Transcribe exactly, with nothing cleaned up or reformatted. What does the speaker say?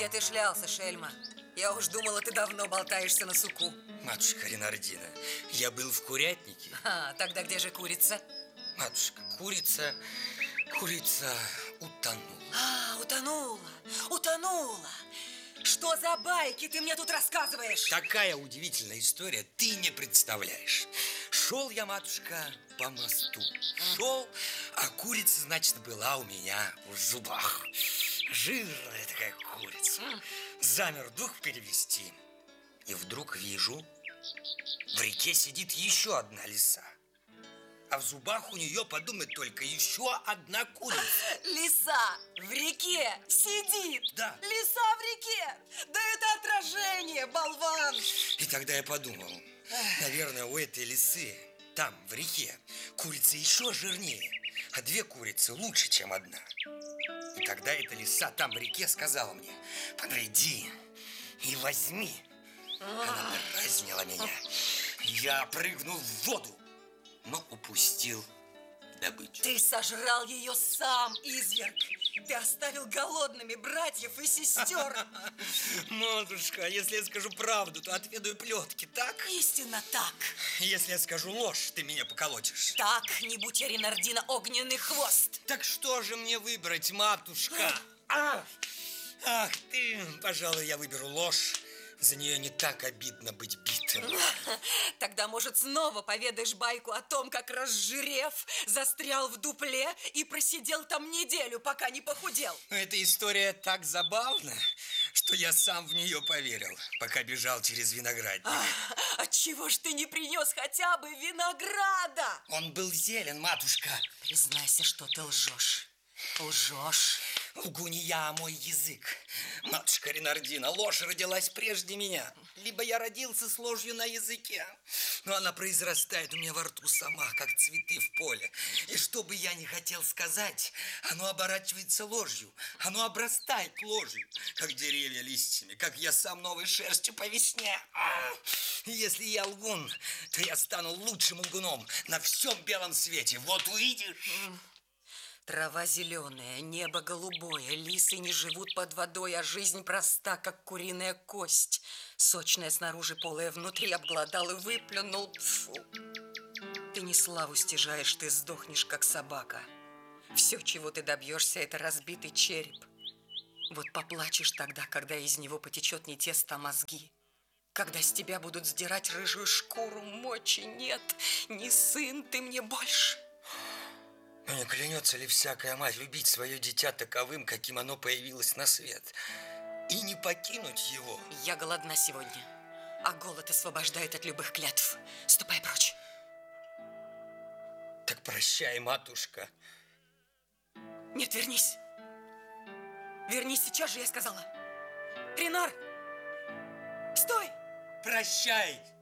Где ты шлялся, шельма? Я уж думала, ты давно болтаешься на суку. Матушка Ренардина, я был в курятнике. А, тогда где же курица? Матушка, курица, курица утонула. А, утонула, утонула. Что за байки ты мне тут рассказываешь? Такая удивительная история, ты не представляешь. Шел я, матушка, по мосту. Шел, а курица, значит, была у меня в зубах. Жирная такая курица. Замер дух перевести. И вдруг вижу, в реке сидит еще одна лиса. А в зубах у нее, подумай только, еще одна курица. Лиса в реке сидит. Да. Лиса в реке. Да это отражение, болван. И тогда я подумал, наверное, у этой лисы там, в реке, курица еще жирнее, а две курицы лучше, чем одна. И тогда эта лиса там, в реке, сказала мне: подойди и возьми. Она дразнила меня. Я прыгнул в воду, но упустил добычу. Ты сожрал ее сам, изверг. Ты оставил голодными братьев и сестер. Матушка, если я скажу правду, то отведаю плетки, так? Истинно так. Если я скажу ложь, ты меня поколотишь. Так, не будь я Ренардина огненный хвост. Так что же мне выбрать, матушка? А! Ах ты, пожалуй, я выберу ложь. За нее не так обидно быть битым. Тогда, может, снова поведаешь байку о том, как, разжирев, застрял в дупле и просидел там неделю, пока не похудел. Эта история так забавна, что я сам в нее поверил, пока бежал через виноградник. А, отчего ж ты не принес хотя бы винограда? Он был зелен, матушка. Признайся, что ты лжешь. Лжешь. Лгу не я, а мой язык. Матушка Ренардина, ложь родилась прежде меня. Либо я родился с ложью на языке, но она произрастает у меня во рту сама, как цветы в поле. И что бы я ни хотел сказать, оно оборачивается ложью. Оно обрастает ложью, как деревья листьями, как я сам новой шерстью по весне. Если я лгун, то я стану лучшим лгуном на всем белом свете. Вот увидишь. Трава зеленая, небо голубое, лисы не живут под водой, а жизнь проста, как куриная кость. Сочная снаружи, полая внутри, обглодал и выплюнул. Фу. Ты не славу стяжаешь, ты сдохнешь, как собака. Все, чего ты добьешься, это разбитый череп. Вот поплачешь тогда, когда из него потечет не тесто, а мозги. Когда с тебя будут сдирать рыжую шкуру, мочи нет, не сын ты мне больше. Но не клянется ли всякая мать любить свое дитя таковым, каким оно появилось на свет, и не покинуть его? Я голодна сегодня, а голод освобождает от любых клятв. Ступай прочь. Так прощай, матушка. Нет, вернись. Вернись сейчас же, я сказала. Ренар, стой! Прощай.